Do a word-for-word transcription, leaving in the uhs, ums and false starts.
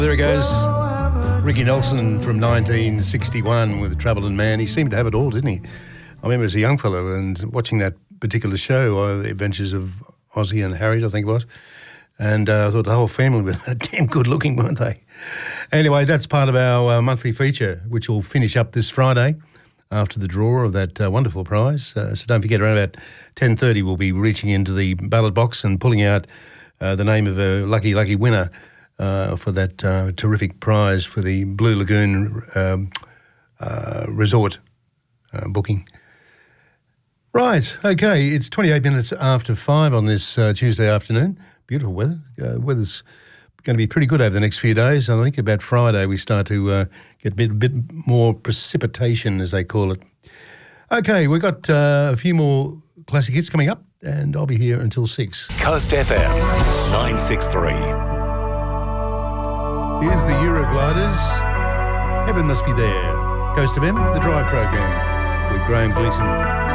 There he goes, Ricky Nelson from nineteen sixty-one with Trouble and Man. He seemed to have it all, didn't he? I remember as a young fellow and watching that particular show, uh, The Adventures of Ozzie and Harriet, I think it was, and uh, I thought the whole family were damn good looking, weren't they? Anyway, that's part of our uh, monthly feature, which will finish up this Friday after the draw of that uh, wonderful prize. Uh, so don't forget, around about ten thirty we'll be reaching into the ballot box and pulling out uh, the name of a lucky, lucky winner uh, for that uh, terrific prize for the Blue Lagoon um, uh, Resort uh, booking. Right, okay, it's twenty-eight minutes after five on this uh, Tuesday afternoon. Beautiful weather. Uh, weather's going to be pretty good over the next few days. I think about Friday we start to uh, get a bit, bit more precipitation, as they call it. Okay, we've got uh, a few more classic hits coming up, and I'll be here until six. Coast F M, nine sixty-three. Here's the Eurogliders. Heaven Must Be There. Coast F M, the Drive program with Graham Gleeson.